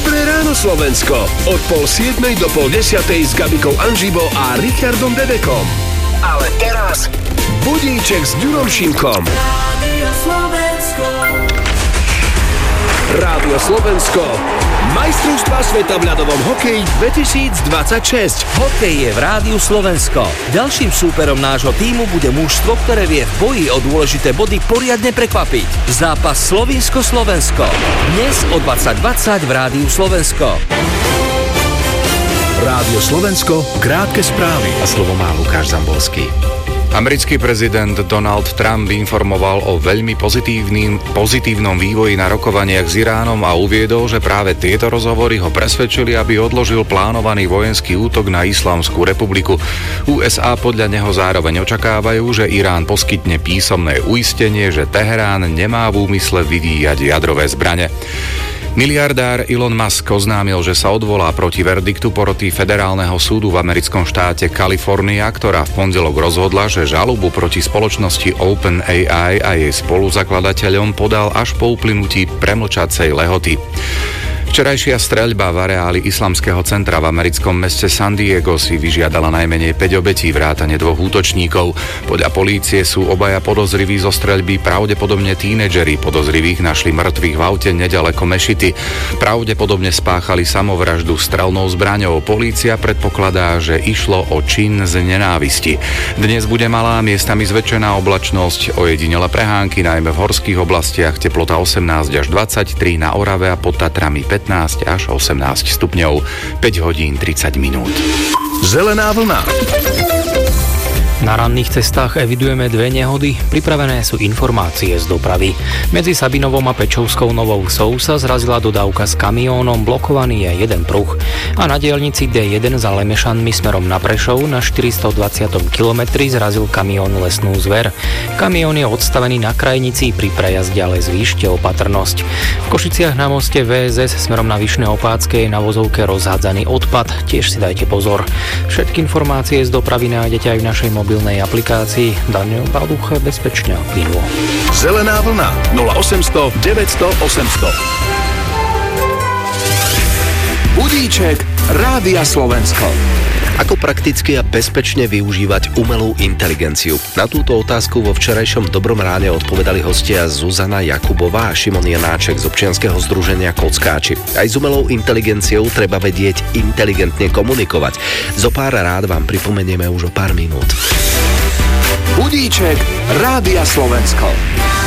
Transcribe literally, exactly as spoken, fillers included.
Dobré ráno, Slovensko. Od pol siedmej do pol desiatej s Gabikou Anžibo a Richardom Dedekom. Ale teraz budíček s Ďurom Šimkom. Rádio Slovensko. Rádio Slovensko. Majstrovstvá sveta v ľadovom hokeji dvetisícdvadsaťšesť. Hokej je v Rádiu Slovensko. Ďalším súperom nášho tímu bude mužstvo, ktoré vie v boji o dôležité body poriadne prekvapiť. Zápas Slovinsko-Slovensko. Dnes o dvadsať dvadsať v Rádiu Slovensko. Rádio Slovensko, krátke správy. A slovo má Lukáš Zambolský. Americký prezident Donald Trump informoval o veľmi pozitívnym, pozitívnom vývoji na rokovaniach s Iránom a uviedol, že práve tieto rozhovory ho presvedčili, aby odložil plánovaný vojenský útok na Islamskú republiku. ú es á podľa neho zároveň očakávajú, že Irán poskytne písomné uistenie, že Teherán nemá v úmysle vyvíjať jadrové zbrane. Miliardár Elon Musk oznámil, že sa odvolá proti verdiktu poroty federálneho súdu v americkom štáte Kalifornia, ktorá v pondelok rozhodla, že žalobu proti spoločnosti OpenAI a jej spoluzakladateľom podal až po uplynutí premlčacej lehoty. Včerajšia streľba v areáli islamského centra v americkom meste San Diego si vyžiadala najmenej päť obetí vrátane dvoch útočníkov. Podľa polície sú obaja podozriví zo streľby pravdepodobne tínedžeri. Podozrivých našli mŕtvych v aute neďaleko mešity. Pravdepodobne spáchali samovraždu strelnou zbraňou. Polícia predpokladá, že išlo o čin z nenávisti. Dnes bude malá, miestami zväčšená oblačnosť, ojedinele prehánky, najmä v horských oblastiach, teplota osemnásť až dvadsaťtri, na Orave a pod Tatrami pätnásť až osemnásť stupňov, päť hodín tridsať minút. Zelená vlna. Na ranných cestách evidujeme dve nehody, pripravené sú informácie z dopravy. Medzi Sabinovom a Pečovskou Novou Vsou sa zrazila dodávka s kamiónom, blokovaný je jeden pruh. A na diaľnici dé jeden za Lemešanmi smerom na Prešov na štyristodvadsiatom kilometri zrazil kamión lesnú zver. Kamión je odstavený na krajnici, pri prejazde ale zvýšte opatrnosť. V Košiciach na moste vé es es smerom na Vyšné Opátske je na vozovke rozhádzaný odpad, tiež si dajte pozor. Všetky informácie z dopravy nájdete aj v našej mobilnej aplikácii. Daniel Baluch, bezpečne a plynulo. Zelená vlna nula osemsto deväťsto osemsto. Budíček Rádia Slovensko. Ako prakticky a bezpečne využívať umelú inteligenciu? Na túto otázku vo včerajšom Dobrom ráne odpovedali hostia Zuzana Jakubová a Šimon Janáček z občianskeho združenia Kockáči. Aj s umelou inteligenciou treba vedieť inteligentne komunikovať. Zo pár rád vám pripomenieme už o pár minút. Budíček Rádia Slovensko.